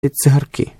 цигарки.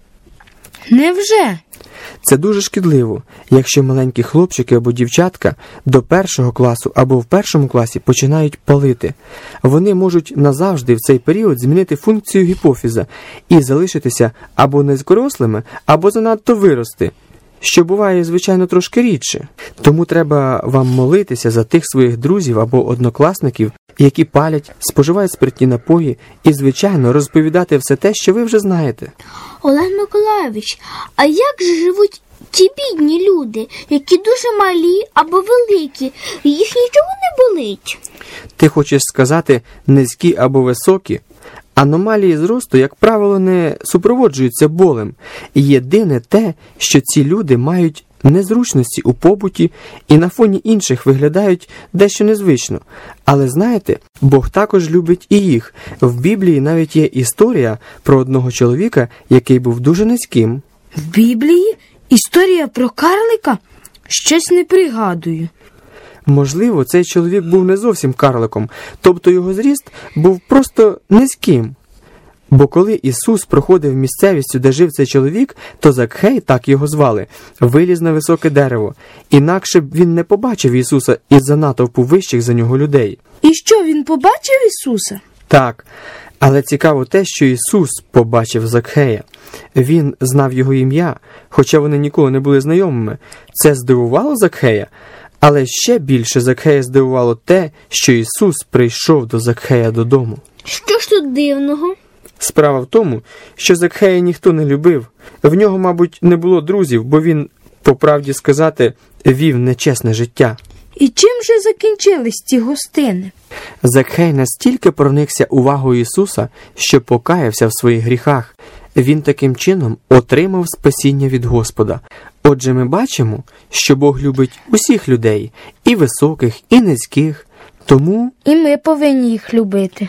Невже? Це дуже шкідливо, якщо маленькі хлопчики або дівчатка до 1 класу або в 1 класі починають палити. Вони можуть назавжди в цей період змінити функцію гіпофіза і залишитися або низькорослими, або занадто вирости, що буває, звичайно, трошки рідше. Тому треба вам молитися за тих своїх друзів або однокласників, які палять, споживають спиртні напої і, звичайно, розповідати все те, що ви вже знаєте. Олег Миколайович, а як же живуть ті бідні люди, які дуже малі або великі, і їх нічого не болить? Ти хочеш сказати низькі або високі? Аномалії зросту, як правило, не супроводжуються болем. Єдине те, що ці люди мають незручності у побуті і на фоні інших виглядають дещо незвично. Але знаєте, Бог також любить і їх. В Біблії навіть є історія про одного чоловіка, який був дуже низьким. В Біблії? Історія про карлика? Щось не пригадую. Можливо, цей чоловік був не зовсім карликом, тобто його зріст був просто низьким. Бо коли Ісус проходив місцевістю, де жив цей чоловік, то Закхей, так його звали, виліз на високе дерево. Інакше б він не побачив Ісуса із-за натовпу вищих за нього людей. І що, він побачив Ісуса? Так, але цікаво те, що Ісус побачив Закхея. Він знав його ім'я, хоча вони ніколи не були знайомими. Це здивувало Закхея. Але ще більше Закхея здивувало те, що Ісус прийшов до Закхея додому. Що ж тут дивного? Справа в тому, що Закхея ніхто не любив. В нього, мабуть, не було друзів, бо він, по правді сказати, вів нечесне життя. І чим же закінчились ці гостини? Закхей настільки проникся увагою Ісуса, що покаявся в своїх гріхах. Він таким чином отримав спасіння від Господа. Отже, ми бачимо, що Бог любить усіх людей, і високих, і низьких. Тому І ми повинні їх любити.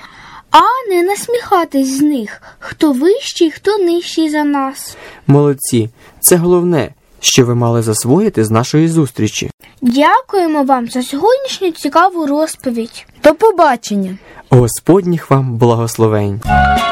А не насміхатись з них, хто вищий, хто нижчий за нас. молодці, це головне, що ви мали засвоїти з нашої зустрічі. Дякуємо вам за сьогоднішню цікаву розповідь. До побачення! Господніх вам благословень!